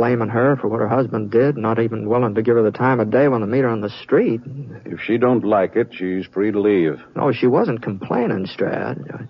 blaming her for what her husband did, not even willing to give her the time of day when they meet her on the street. If she don't like it, she's free to leave. No, she wasn't complaining, Strad.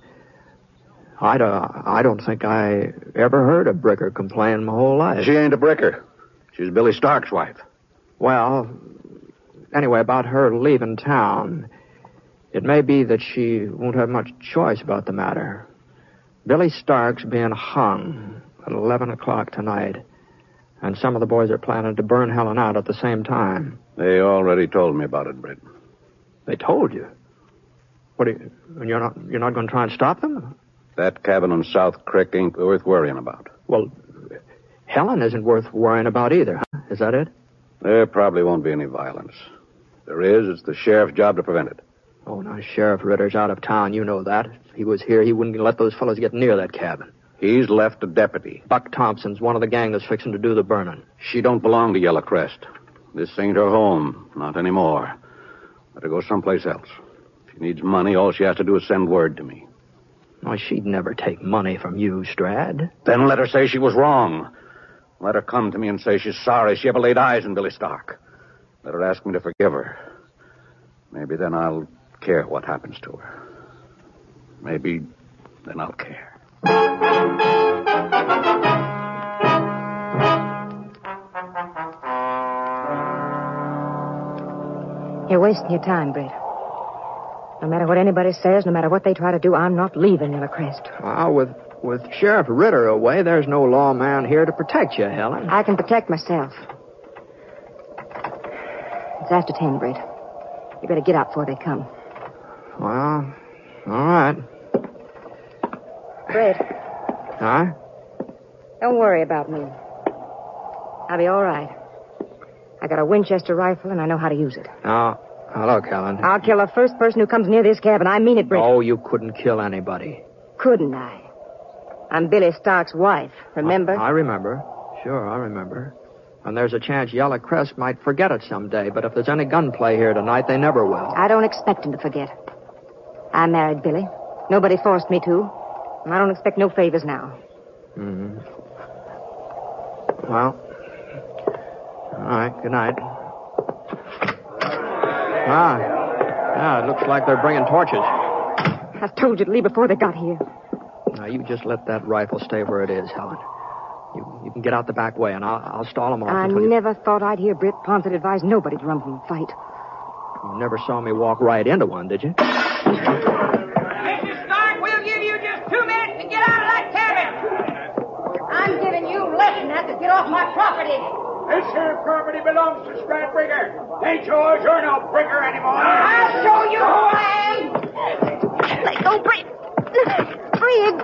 I don't think I ever heard a Bricker complain my whole life. She ain't a Bricker. She's Billy Stark's wife. Well, anyway, about her leaving town, it may be that she won't have much choice about the matter. Billy Stark's being hung at 11 o'clock tonight, and some of the boys are planning to burn Helen out at the same time. They already told me about it, Britt. They told you? What, you're not going to try and stop them? That cabin on South Creek ain't worth worrying about. Well, Helen isn't worth worrying about either, huh? Is that it? There probably won't be any violence. If there is, it's the sheriff's job to prevent it. Oh, now, Sheriff Ritter's out of town. You know that. If he was here, he wouldn't let those fellows get near that cabin. He's left a deputy. Buck Thompson's one of the gang that's fixing to do the burning. She don't belong to Yellow Crest. This ain't her home. Not anymore. Let her go someplace else. If she needs money, all she has to do is send word to me. Oh, she'd never take money from you, Strad. Then let her say she was wrong. Let her come to me and say she's sorry she ever laid eyes on Billy Stark. Let her ask me to forgive her. Maybe then I'll care what happens to her. Maybe then I'll care. You're wasting your time, Britt. No matter what anybody says, no matter what they try to do, I'm not leaving Yellow Crest. With Sheriff Ritter away, there's no lawman here to protect you, Helen. I can protect myself. It's after 10, Britt. You better get up before they come. Well, all right. Britt. Huh? Don't worry about me. I'll be all right. I got a Winchester rifle, and I know how to use it. Now, look, Helen. I'll kill the first person who comes near this cabin. I mean it, Britt. Oh, you couldn't kill anybody. Couldn't I? I'm Billy Stark's wife, remember? I remember. Sure, I remember. And there's a chance Yellow Crest might forget it someday, but if there's any gunplay here tonight, they never will. I don't expect him to forget. I married Billy. Nobody forced me to. And I don't expect no favors now. Mm-hmm. Well, all right, good night. Yeah, it looks like they're bringing torches. I told you to leave before they got here. Now, you just let that rifle stay where it is, Helen. You can get out the back way, and I'll stall them off I until never thought I'd hear Britt Ponsett advise nobody to run from a fight. You never saw me walk right into one, did you? Mr. Stark, we'll give you just 2 minutes to get out of that cabin. I'm giving you less than that to get off my property. This here property belongs to Strad Brigger. Ain't yours. You're no Brigger anymore. I'll show you who I am. Let go, Britt. Briggs.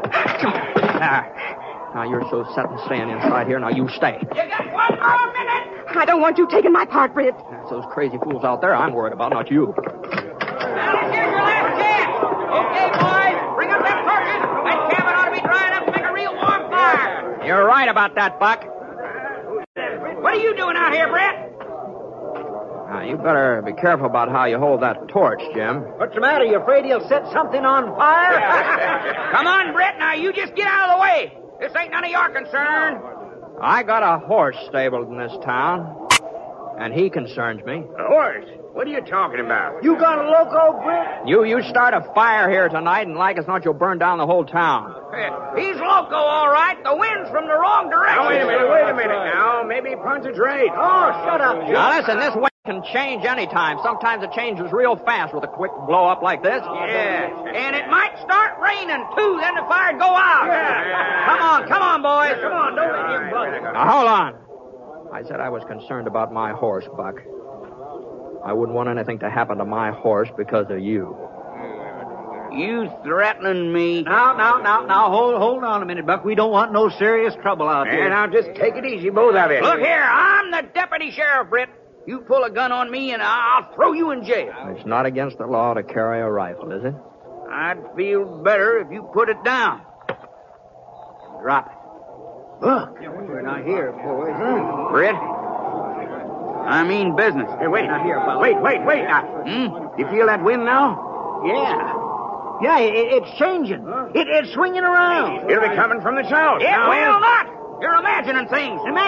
Now, you're so set and staying inside here. Now, you stay. You got 1 more minute. I don't want you taking my part, Britt. It's those crazy fools out there I'm worried about, not you. Now, here's your last chance. Okay, boys, bring up them torches. That cabin ought to be dry enough to make a real warm fire. You're right about that, Buck. What are you doing out here, Brett? Now, you better be careful about how you hold that torch, Jim. What's the matter? You afraid he'll set something on fire? Come on, Brett. Now, you just get out of the way. This ain't none of your concern. I got a horse stabled in this town, and he concerns me. A horse? What are you talking about? You got a loco, Britt? You start a fire here tonight, and like as not, you'll burn down the whole town. He's loco, all right. The wind's from the wrong direction. Now, wait a minute now. Maybe Ponsett right. Oh, shut up, Jim. Now, listen, this wind can change any time. Sometimes it changes real fast with a quick blow-up like this. Yeah, and it might start raining, too. Then the fire'd go out. Yeah. Come on, boys. Come on, don't let him bug. Now, hold on. I said I was concerned about my horse, Buck. I wouldn't want anything to happen to my horse because of you. You threatening me? Now, hold on a minute, Buck. We don't want no serious trouble out here. Now, just take it easy, both of you. Look here, I'm the deputy sheriff, Britt. You pull a gun on me, and I'll throw you in jail. It's not against the law to carry a rifle, is it? I'd feel better if you put it down. Drop it. Look, we're not here, boys. Britt, I mean business. Hey, wait. Now, here, fellas. Wait. Now. You feel that wind now? Yeah, it's changing. It's swinging around. It'll be coming from the south. It will not. You're imagining things.